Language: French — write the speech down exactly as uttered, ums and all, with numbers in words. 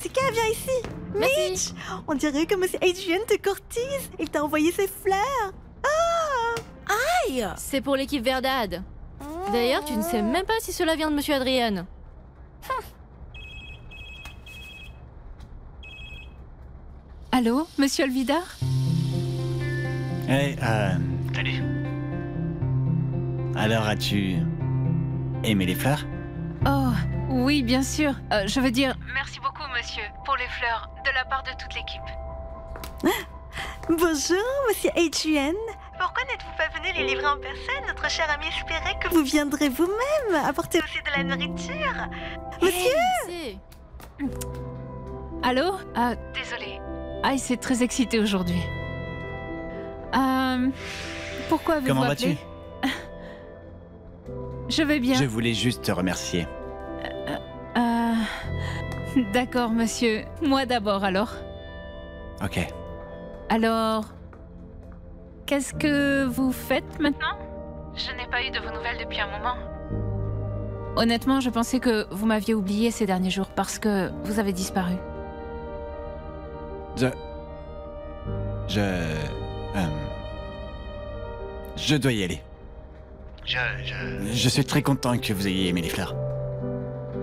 Jessica, viens ici. Merci. Mitch, on dirait que monsieur Adrian te courtise. Il t'a envoyé ses fleurs. Ah, Aïe! C'est pour l'équipe Verdad. D'ailleurs, tu ne sais même pas si cela vient de monsieur Adrian. Allô, monsieur Olvidar? Hey, euh... Salut. Alors, as-tu aimé les fleurs? Oh, oui, bien sûr. Euh, je veux dire... Merci beaucoup, monsieur, pour les fleurs, de la part de toute l'équipe. bonjour, monsieur Adrian. Pourquoi n'êtes-vous pas venu les livrer en personne? Notre cher ami espérait que vous viendrez vous-même apporter aussi de la nourriture. Monsieur! C'est... Allô? Ah, désolé. Ice est très excité aujourd'hui. Euh... Pourquoi avez-vous Comment appelé? vas-tu? Je vais bien. Je voulais juste te remercier. Euh... D'accord, monsieur. Moi d'abord, alors. Ok. Alors... Qu'est-ce que vous faites maintenant? Je n'ai pas eu de vos nouvelles depuis un moment. Honnêtement, je pensais que vous m'aviez oublié ces derniers jours parce que vous avez disparu. Je... Je... euh, Je dois y aller. Je... Je... Je suis très content que vous ayez aimé les fleurs.